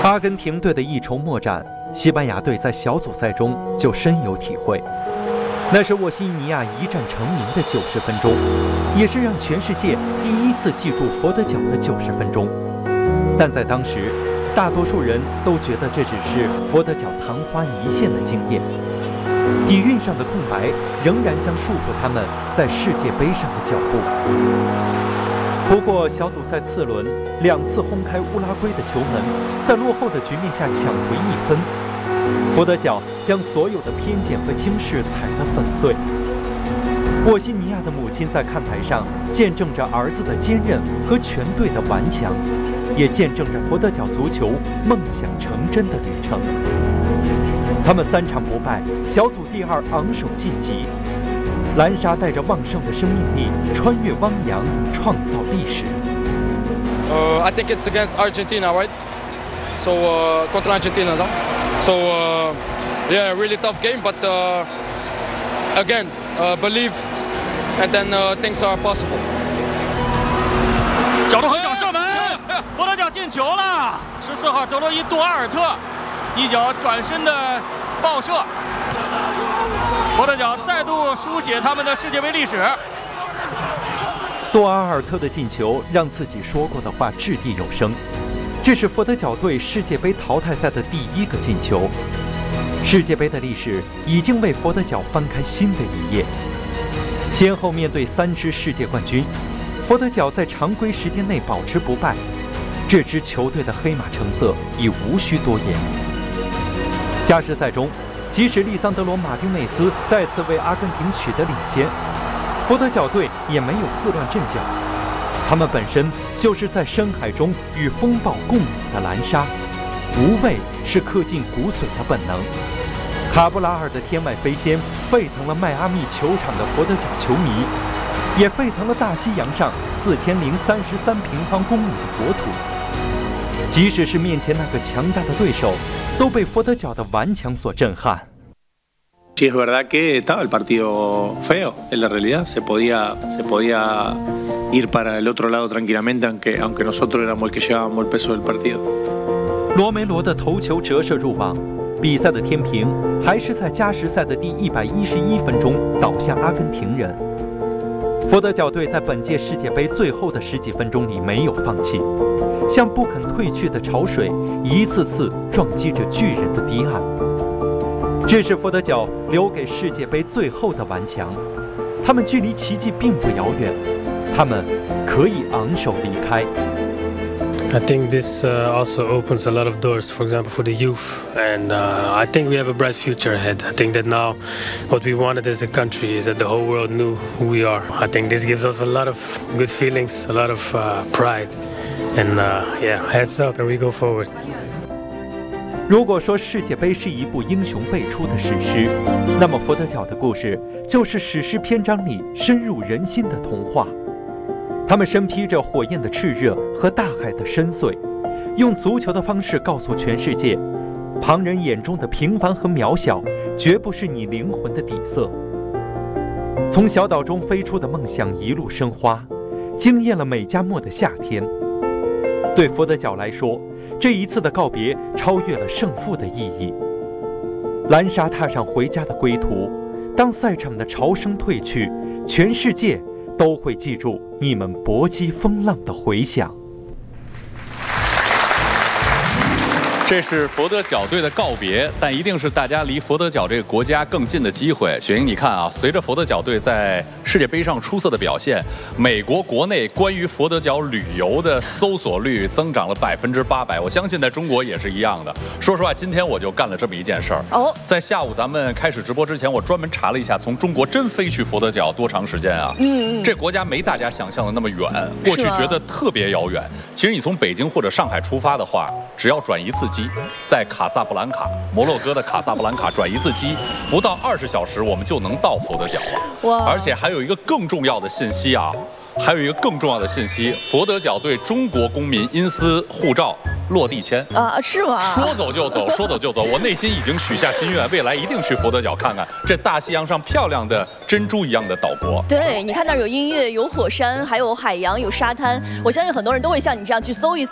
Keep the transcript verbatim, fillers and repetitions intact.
阿根廷队的一筹莫展，西班牙队在小组赛中就深有体会。那是沃西尼亚一战成名的九十分钟，也是让全世界第一次记住佛得角的九十分钟。但在当时，大多数人都觉得这只是佛得角昙花一现的经验，底蕴上的空白仍然将束缚他们在世界杯上的脚步。不过小组赛次轮两次轰开乌拉圭的球门，在落后的局面下抢回一分，佛得角将所有的偏见和轻视踩得粉碎。沃西尼亚的母亲在看台上见证着儿子的坚韧和全队的顽强，也见证着佛得角足球梦想成真的旅程。他们三场不败，小组第二昂首晋级。蓝沙带着旺盛的生命力，穿越汪洋，创造历史。 Uh, I think it's against Argentina, right? So uh, contra Argentina, no? So uh, yeah, really tough game, but uh, again, uh, believe, and then uh, things are possible. 角度很小，射门，佛得角进球了。十四号德罗伊多阿尔特一脚转身的爆射。佛得角再度书写他们的世界杯历史。 多阿尔特的进球让自己说过的话掷地有声。这是佛得角队世界杯淘汰赛的第一个进球。世界杯的历史已经为佛得角翻开新的一页。先后面对三支世界冠军，佛得角在常规时间内保持不败，这支球队的黑马成色已无需多言。加时赛中，即使利桑德罗·马丁内斯再次为阿根廷取得领先，佛得角队也没有自乱阵脚。他们本身就是在深海中与风暴共舞的蓝沙，无畏是刻进骨髓的本能。卡布拉尔的天外飞仙沸腾了迈阿密球场的佛得角球迷，也沸腾了大西洋上四千零三十三平方公里的国土。即使是面前那个强大的对手，都被佛得角的顽强所震撼。 Sí, es verdad que estaba el partido feo, en la realidad se podía, se podía ir para el otro lado tranquilamente, aunque, aunque nosotros éramos el que llevábamos el peso del partido. 罗梅罗的头球折射入网，比赛的天平还是在加时赛的第一百一十一分钟倒向阿根廷人。佛得角队在本届世界杯最后的十几分钟里没有放弃，像不肯退去的潮水，一次次撞击着巨人的堤岸。这是佛得角留给世界杯最后的顽强，他们距离奇迹并不遥远，他们可以昂首离开。 I think this uh, also opens a lot of doors, for example, for the youth. And uh, I think we have a bright future ahead. I think that now what we wanted as a country is that the whole world knew who we are. I think this gives us a lot of good feelings, a lot of uh, pride. And uh, yeah, heads up and we go forward. 如果说世界杯是一部英雄辈出的史诗，那么佛得角的故事就是史诗篇章里深入人心的童话。他们身披着火焰的炽热和大海的深邃，用足球的方式告诉全世界，旁人眼中的平凡和渺小，绝不是你灵魂的底色。从小岛中飞出的梦想一路生花，惊艳了美加墨的夏天。对佛得角来说，这一次的告别超越了胜负的意义。蓝沙踏上回家的归途，当赛场的潮声退去，全世界都会记住你们搏击风浪的回响。 这是佛得角队的告别，但一定是大家离佛得角这个国家更近的机会。雪莹，你看啊，随着佛得角队在世界杯上出色的表现，美国国内关于佛得角旅游的搜索率增长了百分之八百。我相信在中国也是一样的。说实话，今天我就干了这么一件事儿。哦，在下午咱们开始直播之前，我专门查了一下，从中国真飞去佛得角多长时间啊？嗯，这国家没大家想象的那么远，过去觉得特别遥远。其实你从北京或者上海出发的话，只要转一次机。在卡萨布兰卡，摩洛哥的卡萨布兰卡转一次机，不到二十小时我们就能到佛得角了。哇！而且还有一个更重要的信息啊，还有一个更重要的信息，佛得角对中国公民因私护照落地签啊，是吗？ 说走就走，说走就走。我内心已经许下心愿，未来一定去佛得角看看这大西洋上漂亮的珍珠一样的岛国。 对，你看那儿有音乐，有火山，还有海洋，有沙滩。我相信很多人都会像你这样去搜一搜。